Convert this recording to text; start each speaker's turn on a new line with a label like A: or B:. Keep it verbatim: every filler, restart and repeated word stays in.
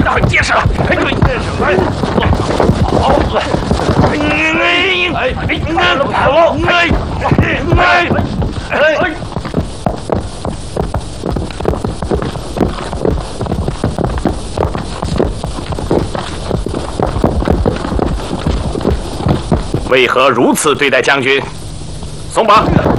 A: 那很结实了，很结实。来，好，来，哎哎哎，跑，哎哎哎。 为何如此对待将军？松绑！